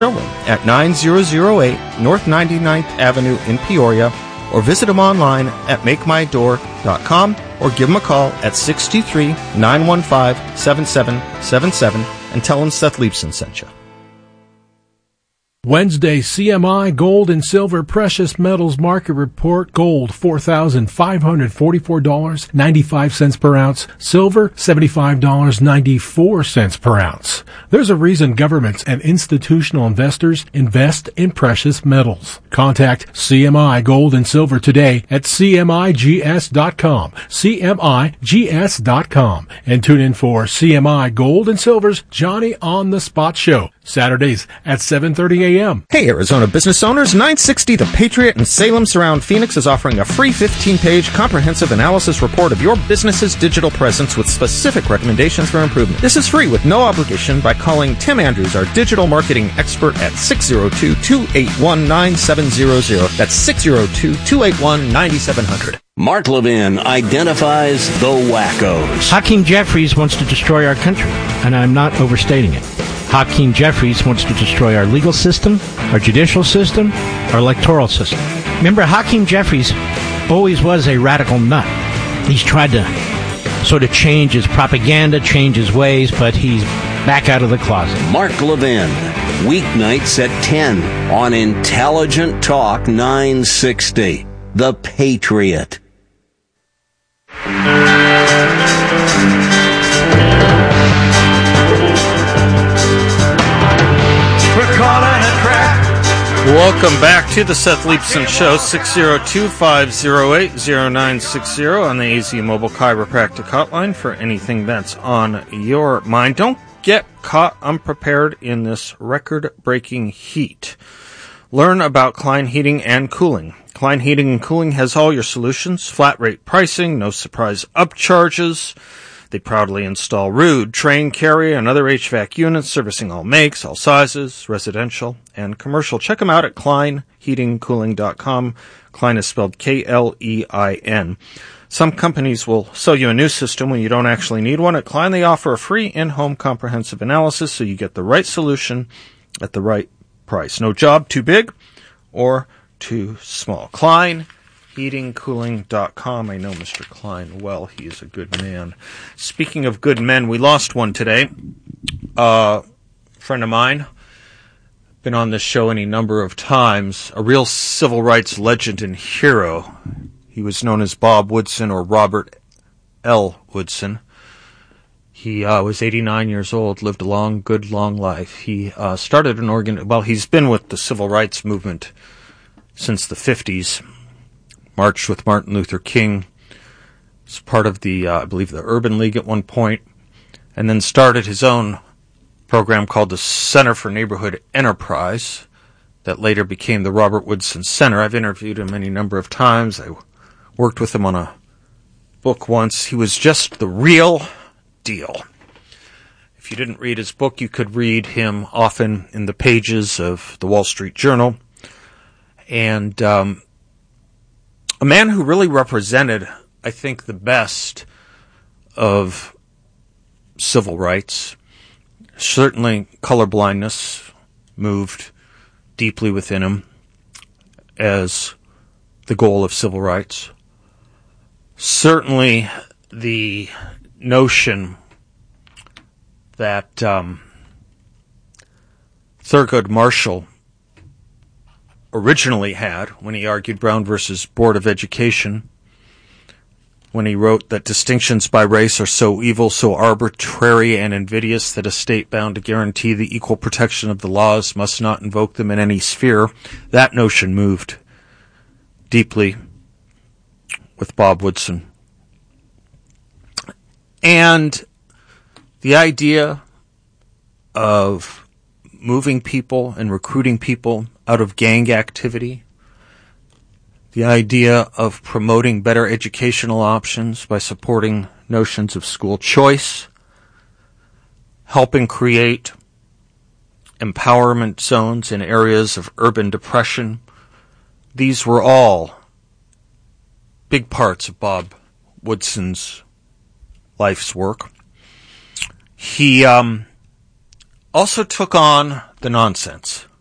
at 9008 North 99th Avenue in Peoria, or visit them online at makemydoor.com, or give them a call at 623-915-7777 and tell them Seth Leibson sent you. Wednesday, CMI Gold and Silver Precious Metals Market Report. Gold, $4,544.95 per ounce. Silver, $75.94 per ounce. There's a reason governments and institutional investors invest in precious metals. Contact CMI Gold and Silver today at cmigs.com, cmigs.com, and tune in for CMI Gold and Silver's Johnny on the Spot Show, Saturdays at 7:30 a.m. Hey, Arizona business owners, 960 The Patriot in Salem Surround Phoenix is offering a free 15-page comprehensive analysis report of your business's digital presence with specific recommendations for improvement. This is free with no obligation by calling Tim Andrews, our digital marketing expert, at 602-281-9700. That's 602-281-9700. Mark Levin identifies the wackos. Hakeem Jeffries wants to destroy our country, and I'm not overstating it. Hakeem Jeffries wants to destroy our legal system, our judicial system, our electoral system. Remember, Hakeem Jeffries always was a radical nut. He's tried to sort of change his propaganda, change his ways, but he's back out of the closet. Mark Levin, weeknights at 10 on Intelligent Talk 960. The Patriot. Welcome back to the Seth Leibson Show, 602-508-0960 on the AZ Mobile Chiropractic Hotline for anything that's on your mind. Don't get caught unprepared in this record-breaking heat. Learn about Klein Heating and Cooling. Klein Heating and Cooling has all your solutions, flat rate pricing, no surprise upcharges. They proudly install Ruud, Trane, Carrier, and other HVAC units, servicing all makes, all sizes, residential and commercial. Check them out at kleinheatingcooling.com. Klein is spelled K-L-E-I-N. Some companies will sell you a new system when you don't actually need one. At Klein, they offer a free in-home comprehensive analysis so you get the right solution at the right price. No job too big or too small. KleinHeatingCooling.com. I know Mr. Klein well. He is a good man. Speaking of good men, we lost one today. A friend of mine, been on this show any number of times, a real civil rights legend and hero. He was known as Bob Woodson, or Robert L. Woodson. He was 89 years old, lived a good long life. He started an he's been with the civil rights movement since the 50s. Marched with Martin Luther King. Was part of the, I believe, the Urban League at one point, and then started his own program called the Center for Neighborhood Enterprise that later became the Robert Woodson Center. I've interviewed him any number of times. I worked with him on a book once. He was just the real deal. If you didn't read his book, you could read him often in the pages of the Wall Street Journal. And a man who really represented, I think, the best of civil rights. Certainly colorblindness moved deeply within him as the goal of civil rights. Certainly the notion that Thurgood Marshall originally had when he argued Brown versus Board of Education, when he wrote that distinctions by race are so evil, so arbitrary and invidious that a state bound to guarantee the equal protection of the laws must not invoke them in any sphere. That notion moved deeply with Bob Woodson. And the idea of moving people and recruiting people out of gang activity, the idea of promoting better educational options by supporting notions of school choice, helping create empowerment zones in areas of urban depression, these were all big parts of Bob Woodson's life's work. He also took on the nonsense.